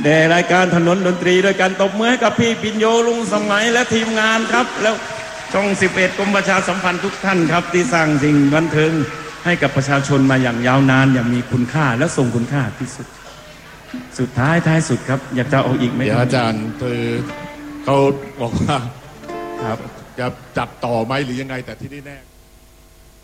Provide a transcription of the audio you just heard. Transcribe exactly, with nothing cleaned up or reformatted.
แด่รายการถนนดนตรีด้วยการตบมือให้กับพี่ปิญโยลุงสมัยและทีมงานครับแล้วช่องสิบเอ็ดกรมประชาสัมพันธ์ทุกท่านครับที่สร้างสิ่งบันเทิงให้กับประชาชนมาอย่างยาวนานอย่างมีคุณค่าและทรงคุณค่าที่สุดสุดท้ายท้ายสุดครับอยากจะเอาอีกไหมเดี๋ยวอาจารย์คือเขาบอกว่าครับจะจัดต่อไหมหรือยังไงแต่ที่นี่แน่